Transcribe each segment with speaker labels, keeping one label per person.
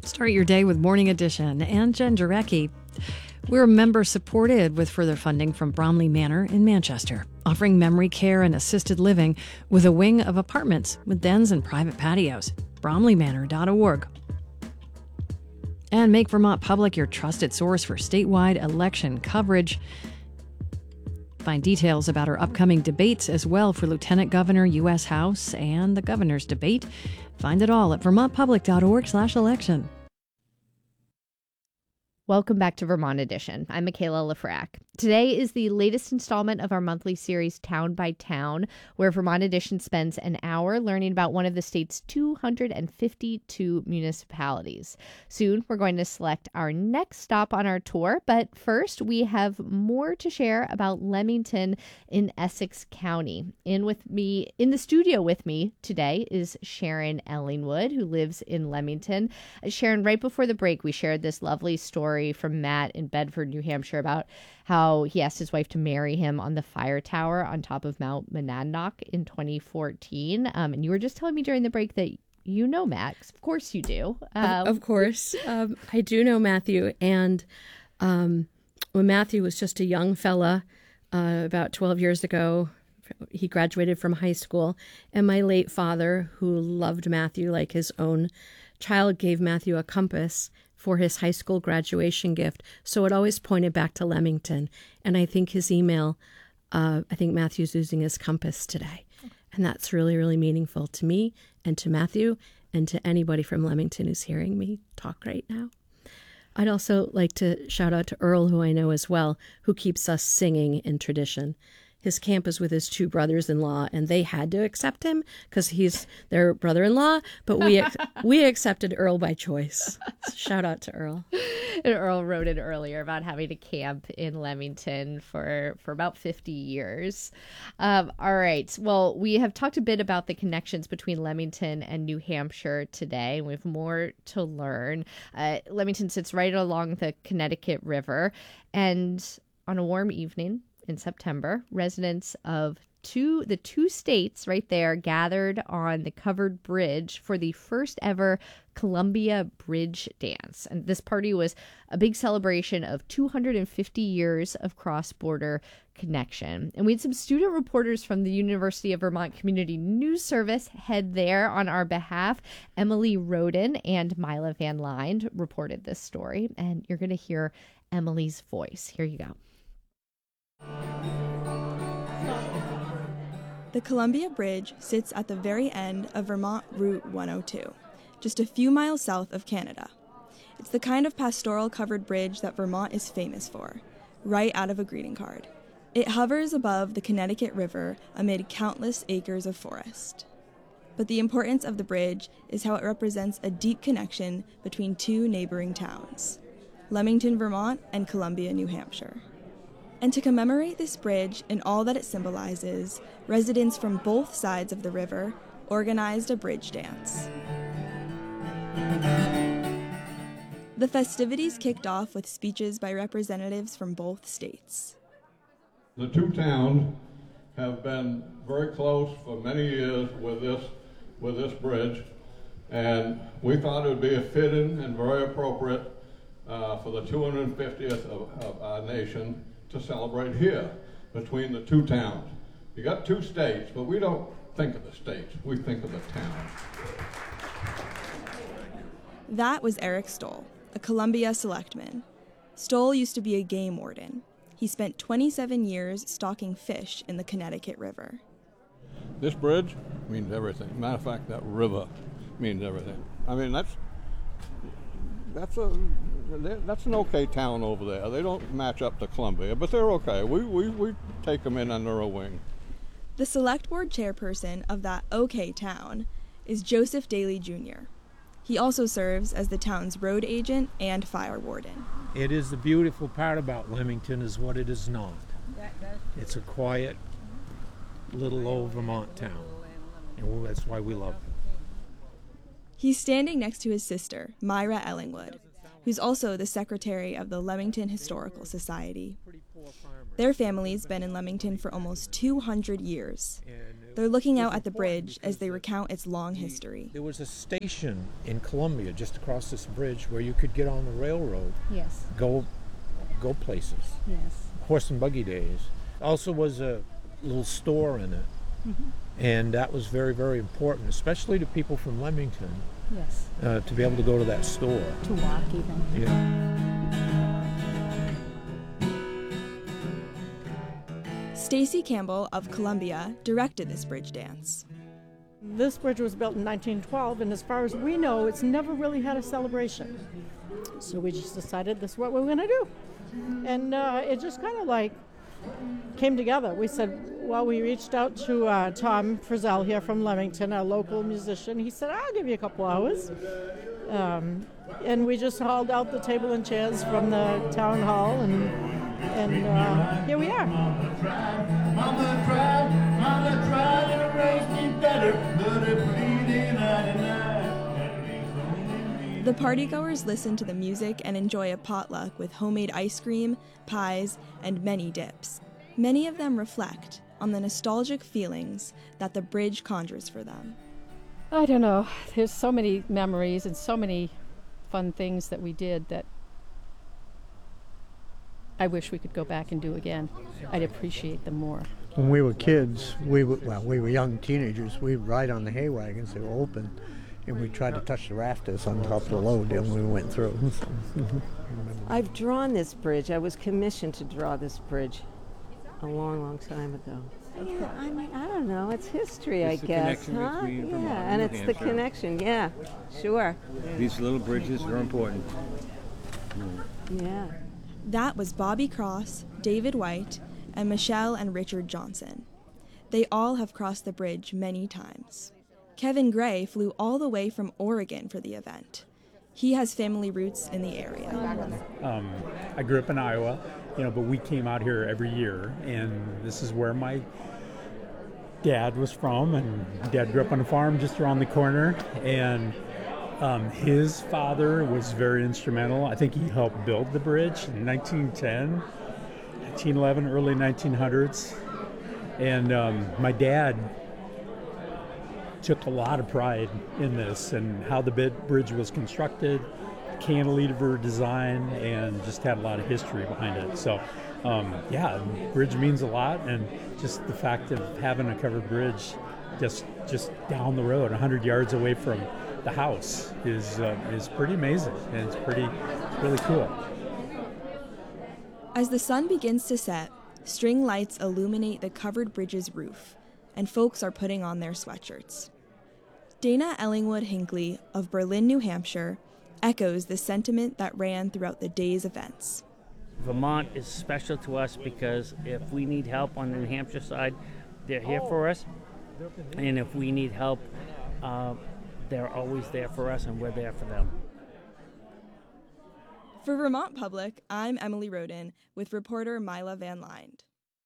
Speaker 1: Start your day with Morning Edition and Jen Jarecki. We're member-supported with further funding from Bromley Manor in Manchester, offering memory care and assisted living with a wing of apartments with dens and private patios. BromleyManor.org. And make Vermont Public your trusted source for statewide election coverage. Find details about our upcoming debates as well for Lieutenant Governor, U.S. House, and the Governor's debate. Find it all at vermontpublic.org/election.
Speaker 2: Welcome back to Vermont Edition. I'm Michaela Lafrac. Today is the latest installment of our monthly series, Town by Town, where Vermont Edition spends an hour learning about one of the state's 252 municipalities. Soon, we're going to select our next stop on our tour, but first, we have more to share about Leamington in Essex County. In the studio with me today is Sharon Ellingwood, who lives in Leamington. Sharon, right before the break, we shared this lovely story from Matt in Bedford, New Hampshire, about how he asked his wife to marry him on the fire tower on top of Mount Monadnock in 2014. And you were just telling me during the break that you know Matt. Of course you do.
Speaker 3: Of course. I do know Matthew. And when Matthew was just a young fella, about 12 years ago, he graduated from high school. And my late father, who loved Matthew like his own child, gave Matthew a compass for his high school graduation gift. So it always pointed back to Leamington. And I think his email, I think Matthew's using his compass today. And that's really, really meaningful to me and to Matthew and to anybody from Leamington who's hearing me talk right now. I'd also like to shout out to Earl, who I know as well, who keeps us singing in tradition. His camp is with his two brothers-in-law, and they had to accept him because he's their brother-in-law, but we accepted Earl by choice. Shout out to Earl.
Speaker 2: And Earl wrote it earlier about having to camp in Leamington for about 50 years. All right. Well, we have talked a bit about the connections between Leamington and New Hampshire today. We have more to learn. Leamington sits right along the Connecticut River, and on a warm evening in September, residents of the two states right there gathered on the covered bridge for the first ever Columbia Bridge Dance. And this party was a big celebration of 250 years of cross-border connection. And we had some student reporters from the University of Vermont Community News Service head there on our behalf. Emily Roden and Mila Van Linde reported this story, and you're going to hear Emily's voice. Here you go.
Speaker 4: The Columbia Bridge sits at the very end of Vermont Route 102, just a few miles south of Canada. It's the kind of pastoral covered bridge that Vermont is famous for, right out of a greeting card. It hovers above the Connecticut River amid countless acres of forest. But the importance of the bridge is how it represents a deep connection between two neighboring towns, Leamington, Vermont, and Columbia, New Hampshire. And to commemorate this bridge and all that it symbolizes, residents from both sides of the river organized a bridge dance. The festivities kicked off with speeches by representatives from both states.
Speaker 5: The two towns have been very close for many years with this bridge, and we thought it would be a fitting and very appropriate for the 250th of our nation to celebrate here between the two towns. You got two states, but we don't think of the states, we think of the towns.
Speaker 4: That was Eric Stoll, a Columbia selectman. Stoll used to be a game warden. He spent 27 years stocking fish in the Connecticut River.
Speaker 5: This bridge means everything. Matter of fact, that river means everything. I mean, that's an okay town over there. They don't match up to Columbia, but they're okay. We take them in under a wing.
Speaker 4: The select board chairperson of that okay town is Joseph Daly Jr. He also serves as the town's road agent and fire warden.
Speaker 6: It is the beautiful part about Leamington is what it is not. It's a quiet little old Vermont town, and that's why we love it.
Speaker 4: He's standing next to his sister, Myra Ellingwood, who's also the secretary of the Leamington Historical Society. Their family's been in Leamington for almost 200 years. They're looking out at the bridge as they recount its long history.
Speaker 6: There was a station in Columbia just across this bridge where you could get on the railroad,
Speaker 2: Yes.
Speaker 6: go places.
Speaker 2: Yes.
Speaker 6: Horse and buggy days. Also was a little store in it. And that was very, very important, especially to people from Leamington,
Speaker 2: Yes.
Speaker 6: to be able to go to that store.
Speaker 2: To walk even.
Speaker 6: Yeah.
Speaker 4: Stacy Campbell of Columbia directed this bridge dance.
Speaker 7: This bridge was built in 1912, and as far as we know, it's never really had a celebration. So we just decided this is what we're going to do. And it just kind of like came together. We said, well, we reached out to Tom Frizzell here from Leamington, a local musician. He said, I'll give you a couple hours. And we just hauled out the table and chairs from the town hall, and here we are.
Speaker 8: Mama tried to raise me better, but it bleeding out of night.
Speaker 4: The partygoers listen to the music and enjoy a potluck with homemade ice cream, pies, and many dips. Many of them reflect on the nostalgic feelings that the bridge conjures for them.
Speaker 7: I don't know. There's so many memories and so many fun things that we did that I wish we could go back and do again. I'd appreciate them more.
Speaker 9: When we were kids, we were young teenagers, we'd ride on the hay wagons, they were open, and we tried to touch the rafters on top of the load and we went through.
Speaker 10: I've drawn this bridge. I was commissioned to draw this bridge a long, long time ago. Yeah, I mean, I don't know. It's history, I guess, huh? Yeah, and it's the connection. Yeah, sure.
Speaker 11: These little bridges are important.
Speaker 10: Yeah.
Speaker 4: That was Bobby Cross, David White, and Michelle and Richard Johnson. They all have crossed the bridge many times. Kevin Gray flew all the way from Oregon for the event. He has family roots in the area.
Speaker 12: I grew up in Iowa, but we came out here every year, and this is where my dad was from, and Dad grew up on a farm just around the corner, and his father was very instrumental. I think he helped build the bridge in 1910, 1911, early 1900s, and my dad took a lot of pride in this and how the bridge was constructed, cantilever design, and just had a lot of history behind it. So, the bridge means a lot, and just the fact of having a covered bridge just down the road, 100 yards away from the house, is pretty amazing, and it's really cool.
Speaker 4: As the sun begins to set, string lights illuminate the covered bridge's roof, and folks are putting on their sweatshirts. Dana Ellingwood Hinckley of Berlin, New Hampshire, echoes the sentiment that ran throughout the day's events.
Speaker 13: Vermont is special to us because if we need help on the New Hampshire side, they're here for us. And if we need help, they're always there for us, and we're there for them.
Speaker 4: For Vermont Public, I'm Emily Roden with reporter Mila Van Linde.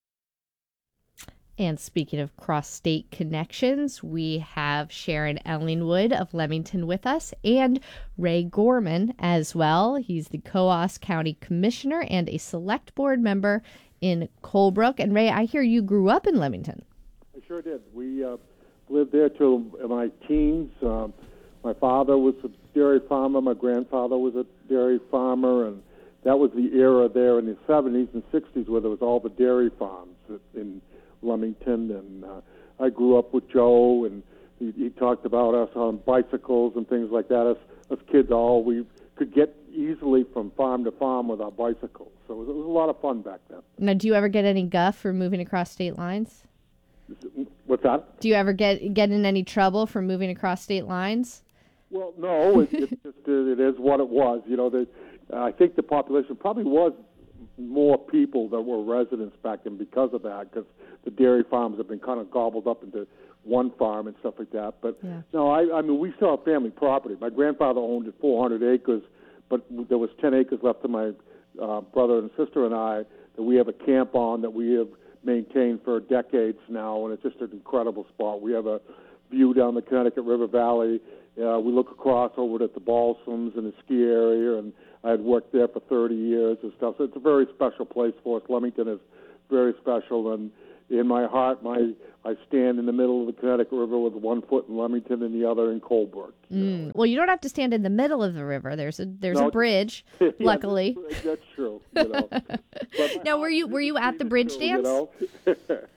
Speaker 2: And speaking of cross-state connections, we have Sharon Ellingwood of Leamington with us, and Ray Gorman as well. He's the Coos County Commissioner and a Select Board member in Colebrook. And Ray, I hear you grew up in Leamington.
Speaker 14: I sure did. We lived there till my teens. My father was a dairy farmer. My grandfather was a dairy farmer, and that was the era there in the 70s and 60s where there was all the dairy farms in Leamington, and I grew up with Joe, and he talked about us on bicycles and things like that. Us kids, we could get easily from farm to farm with our bicycles, so it was a lot of fun back then.
Speaker 2: Now, do you ever get any guff for moving across state lines?
Speaker 14: What's that?
Speaker 2: Do you ever get in any trouble for moving across state lines?
Speaker 14: Well, no, it is what it was. I think the population probably was more people that were residents back then because of that, because the dairy farms have been kind of gobbled up into one farm and stuff like that. But no, I mean, we still have family property. My grandfather owned 400 acres, but there was 10 acres left to my brother and sister and I that we have a camp on that we have maintained for decades now, and it's just an incredible spot. We have a view down the Connecticut River Valley. We look across over at the Balsams and the ski area, and I had worked there for 30 years and stuff. So it's a very special place for us. Leamington is very special, and in my heart, I stand in the middle of the Connecticut River with one foot in Leamington and the other in Colebrook.
Speaker 2: Well, you don't have to stand in the middle of the river. There's a bridge,
Speaker 14: yeah,
Speaker 2: luckily.
Speaker 14: That's true. You know.
Speaker 2: Now, were you at the bridge dance?
Speaker 14: You know?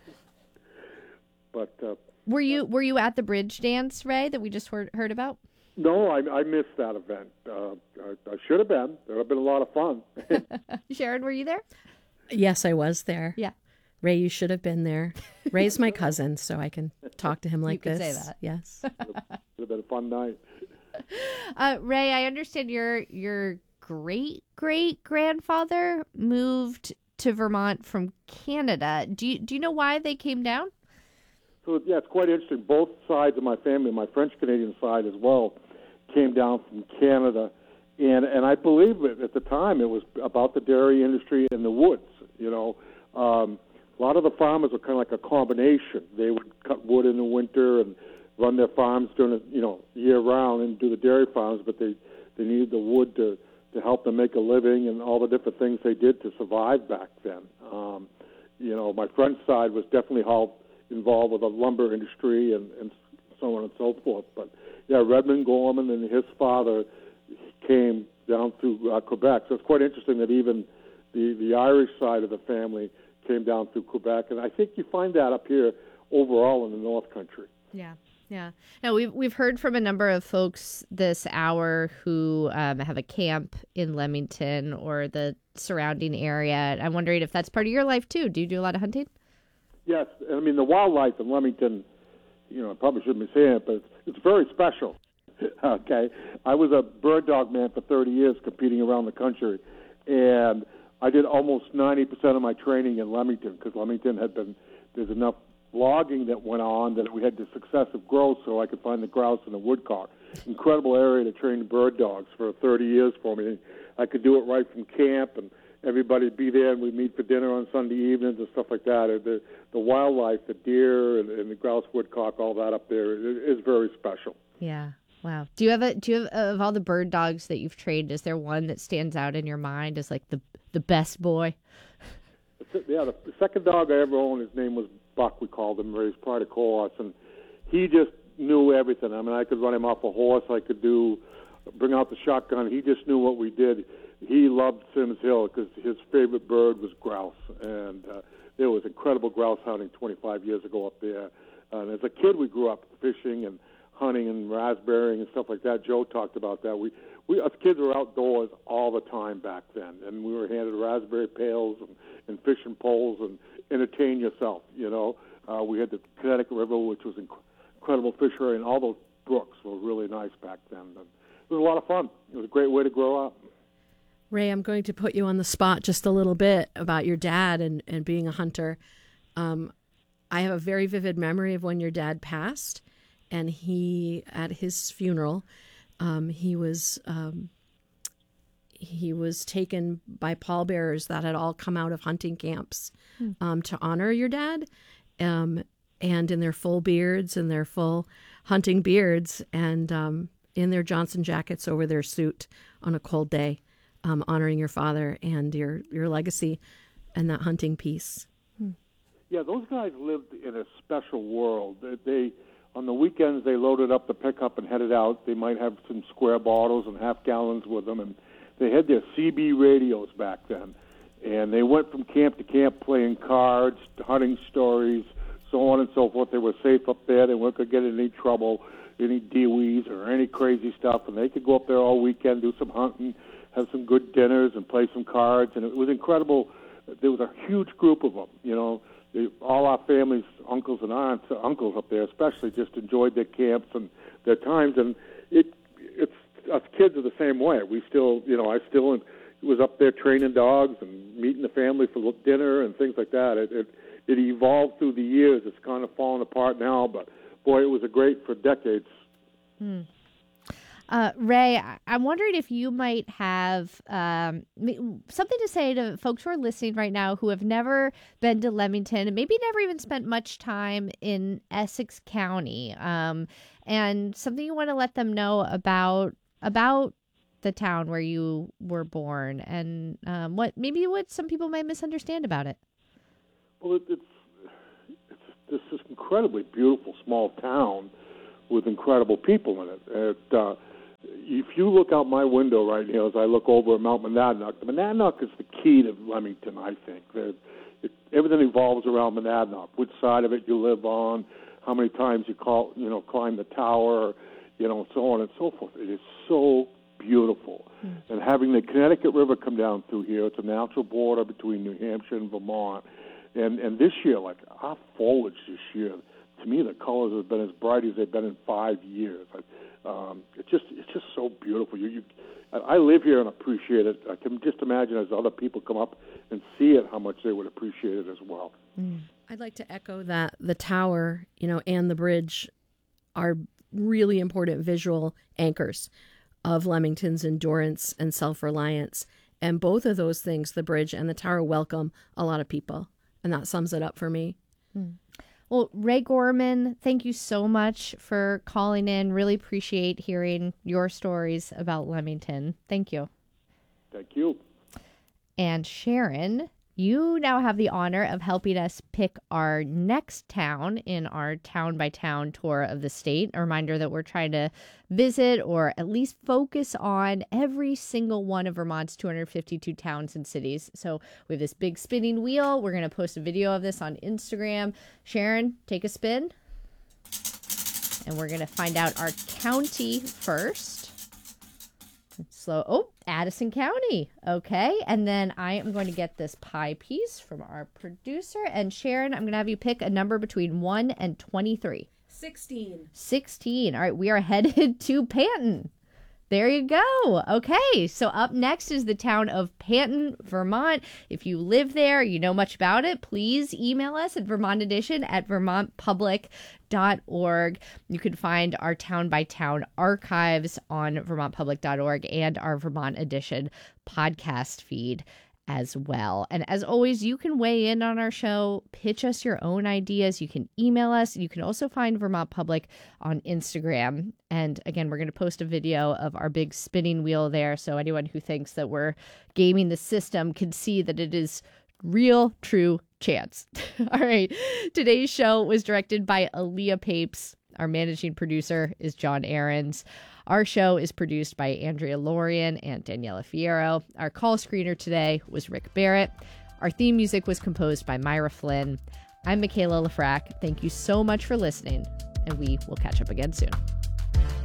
Speaker 14: But
Speaker 2: were you at the bridge dance, Ray, that we just heard about?
Speaker 14: No, I missed that event. I should have been. There would have been a lot of fun.
Speaker 2: Sharon, were you there?
Speaker 3: Yes, I was there.
Speaker 2: Yeah.
Speaker 3: Ray, you should have been there. Ray's my cousin, so I can talk to him like
Speaker 2: you
Speaker 3: this.
Speaker 2: Say that.
Speaker 3: Yes.
Speaker 14: It would have been a fun night.
Speaker 2: Ray, I understand your great-great-grandfather moved to Vermont from Canada. Do you know why they came down?
Speaker 14: So, yeah, it's quite interesting. Both sides of my family, my French-Canadian side as well, came down from Canada. And I believe at the time it was about the dairy industry and the woods, you know. A lot of the farmers were kind of like a combination. They would cut wood in the winter and run their farms during the, year round and do the dairy farms, but they needed the wood to help them make a living and all the different things they did to survive back then. My friend's side was definitely involved with the lumber industry and so on and so forth. But, yeah, Redmond Gorman and his father came down through Quebec. So it's quite interesting that even the Irish side of the family came down through Quebec. And I think you find that up here overall in the North Country.
Speaker 2: Yeah. Yeah. Now, we've heard from a number of folks this hour who have a camp in Leamington or the surrounding area. I'm wondering if that's part of your life, too. Do you do a lot of hunting?
Speaker 14: Yes. I mean, the wildlife in Leamington, I probably shouldn't be saying it, but it's very special. Okay. I was a bird dog man for 30 years competing around the country, and I did almost 90% of my training in Leamington because Leamington there's enough logging that went on that we had the successive growth so I could find the grouse and the woodcock. Incredible area to train bird dogs for 30 years for me. I could do it right from camp, and everybody would be there, and we'd meet for dinner on Sunday evenings and stuff like that. The wildlife, the deer and the grouse, woodcock, all that up there is very special.
Speaker 2: Yeah. Wow. Do you have of all the bird dogs that you've trained, is there one that stands out in your mind as like the best boy?
Speaker 14: Yeah, the second dog I ever owned, his name was Buck, we called him, raised Pride horse, and he just knew everything. I mean, I could run him off a horse, I could bring out the shotgun. He just knew what we did. He loved Sims Hill because his favorite bird was grouse, and there was incredible grouse hunting 25 years ago up there. And as a kid, we grew up fishing and hunting and raspberrying and stuff like that. Joe talked about that. We us kids were outdoors all the time back then, and we were handed raspberry pails and fishing poles and entertain yourself. We had the Connecticut River, which was incredible fishery, and all those brooks were really nice back then. And it was a lot of fun. It was a great way to grow up.
Speaker 3: Ray, I'm going to put you on the spot just a little bit about your dad and being a hunter. I have a very vivid memory of when your dad passed, and at his funeral, he was taken by pallbearers that had all come out of hunting camps to honor your dad, and in their full beards and their full hunting beards, and in their Johnson jackets over their suit on a cold day, honoring your father and your legacy and that hunting piece.
Speaker 14: Yeah, those guys lived in a special world. They on the weekends, they loaded up the pickup and headed out. They might have some square bottles and half gallons with them, and they had their CB radios back then. And they went from camp to camp playing cards, hunting stories, so on and so forth. They were safe up there. They weren't going to get in any trouble, any DWIs or any crazy stuff. And they could go up there all weekend, do some hunting, have some good dinners, and play some cards. And it was incredible. There was a huge group of them, all our families, uncles and aunts, uncles up there especially, just enjoyed their camps and their times. And it's us kids are the same way. We still, I still was up there training dogs and meeting the family for dinner and things like that. It evolved through the years. It's kind of fallen apart now, but boy, it was great for decades.
Speaker 2: Ray, I'm wondering if you might have something to say to folks who are listening right now who have never been to Leamington and maybe never even spent much time in Essex County, and something you want to let them know about the town where you were born, and what some people might misunderstand about it.
Speaker 14: Well, this incredibly beautiful small town with incredible people in it. If you look out my window right now as I look over at Mount Monadnock, the Monadnock is the key to Leamington, I think. Everything evolves around Monadnock, which side of it you live on, how many times you climb the tower, so on and so forth. It is so beautiful. And having the Connecticut River come down through here, it's a natural border between New Hampshire and Vermont. And this year, like our foliage this year, to me, the colors have been as bright as they've been in 5 years. It's just so beautiful. I live here and appreciate it. I can just imagine as other people come up and see it, how much they would appreciate it as well.
Speaker 3: I'd like to echo that the tower, and the bridge are really important visual anchors of Leamington's endurance and self-reliance. And both of those things, the bridge and the tower, welcome a lot of people. And that sums it up for me.
Speaker 2: Well, Ray Gorman, thank you so much for calling in. Really appreciate hearing your stories about Leamington. Thank you.
Speaker 14: Thank you.
Speaker 2: And Sharon, you now have the honor of helping us pick our next town in our town-by-town tour of the state. A reminder that we're trying to visit or at least focus on every single one of Vermont's 252 towns and cities. So we have this big spinning wheel. We're going to post a video of this on Instagram. Sharon, take a spin. And we're going to find out our county first. Addison County. Okay. And then I am going to get this pie piece from our producer. And Sharon, I'm going to have you pick a number between 1 and 23.
Speaker 3: 16.
Speaker 2: 16. All right. We are headed to Panton. There you go. Okay. So up next is the town of Panton, Vermont. If you live there, you know much about it, please email us at vermontedition@vermontpublic.org. You can find our town-by-town archives on vermontpublic.org and our Vermont Edition podcast feed as well. And as always, you can weigh in on our show, pitch us your own ideas. You can email us. You can also find Vermont Public on Instagram. And again, we're going to post a video of our big spinning wheel there. So anyone who thinks that we're gaming the system can see that it is real, true chance. All right. Today's show was directed by Aaliyah Papes. Our managing producer is John Ahrens. Our show is produced by Andrea Lorian and Daniela Fierro. Our call screener today was Rick Barrett. Our theme music was composed by Myra Flynn. I'm Michaela Lafrac. Thank you so much for listening, and we will catch up again soon.